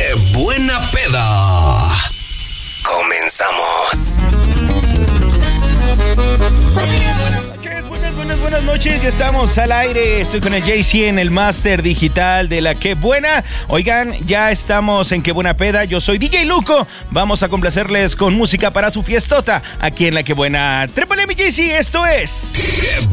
¡Qué buena peda! Comenzamos. Buenas noches, ya estamos al aire. Estoy con el JC en el máster digital de la Qué Buena. Oigan, ya estamos en Qué Buena Peda. Yo soy DJ Luco. Vamos a complacerles con música para su fiestota aquí en la Qué Buena. Trépale, mi JC, esto es...